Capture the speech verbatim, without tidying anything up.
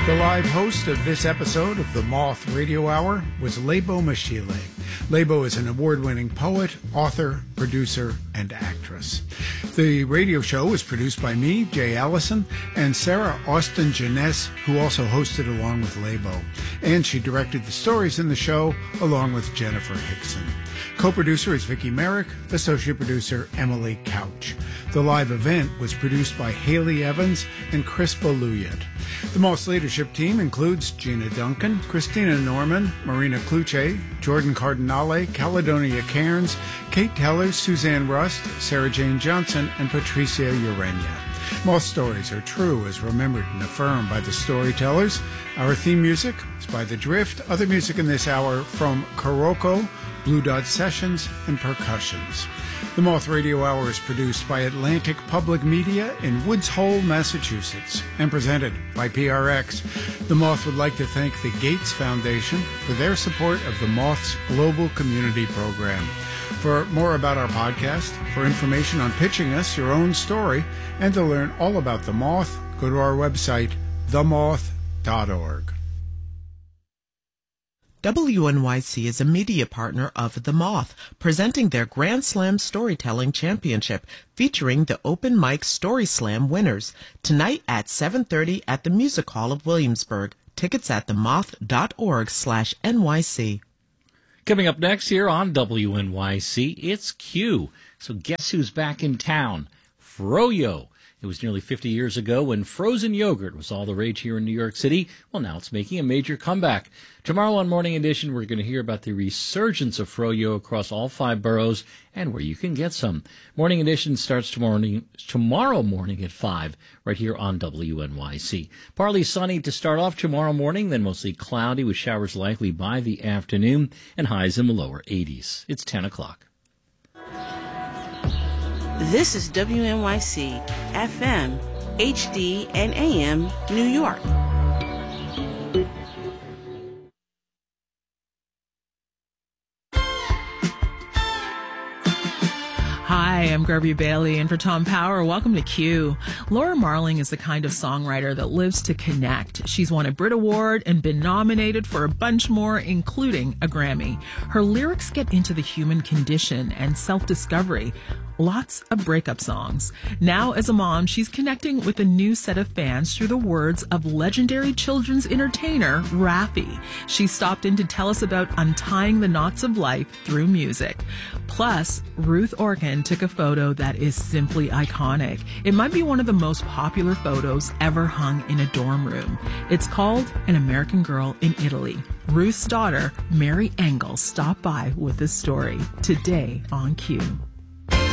The live host of this episode of the Moth Radio Hour was Lebo Mashile. Lebo is an award-winning poet, author, producer, and actress. The radio show was produced by me, Jay Allison, and Sarah Austin Jeunesse, who also hosted along with Lebo. And she directed the stories in the show along with Jennifer Hickson. Co-producer is Vicki Merrick, associate producer Emily Couch. The live event was produced by Haley Evans and Chris Baluyat. The Moss leadership team includes Gina Duncan, Christina Norman, Marina Cluche, Jordan Cardinale, Caledonia Cairns, Kate Teller, Suzanne Rust, Sarah Jane Johnson, and Patricia Urenia. Moth stories are true as remembered and affirmed by the storytellers. Our theme music is by The Drift. Other music in this hour from Kuroko, Blue Dot Sessions, and Percussions. The Moth Radio Hour is produced by Atlantic Public Media in Woods Hole, Massachusetts, and presented by P R X. The Moth would like to thank the Gates Foundation for their support of the Moth's global community program. For more about our podcast, for information on pitching us your own story, and to learn all about the Moth, go to our website, the moth dot org. W N Y C is a media partner of The Moth, presenting their Grand Slam Storytelling Championship, featuring the Open Mic Story Slam winners, tonight at seven thirty at the Music Hall of Williamsburg. Tickets at the moth dot org slash N Y C. Coming up next here on W N Y C, it's Q. So guess who's back in town? Froyo. It was nearly fifty years ago when frozen yogurt was all the rage here in New York City. Well, now it's making a major comeback. Tomorrow on Morning Edition, we're going to hear about the resurgence of Froyo across all five boroughs and where you can get some. Morning Edition starts tomorrow morning, tomorrow morning at five, right here on W N Y C. Partly sunny to start off tomorrow morning, then mostly cloudy with showers likely by the afternoon and highs in the lower eighties. It's ten o'clock. This is W N Y C, F M, H D, and A M, New York. Hi, I'm Garby Bailey, and for Tom Power, welcome to Q. Laura Marling is the kind of songwriter that lives to connect. She's won a Brit Award and been nominated for a bunch more, including a Grammy. Her lyrics get into the human condition and self-discovery. Lots of breakup songs. Now, as a mom, she's connecting with a new set of fans through the words of legendary children's entertainer, Raffi. She stopped in to tell us about untying the knots of life through music. Plus, Ruth Orkin took a photo that is simply iconic. It might be one of the most popular photos ever hung in a dorm room. It's called An American Girl in Italy. Ruth's daughter, Mary Engel, stopped by with this story today on Q.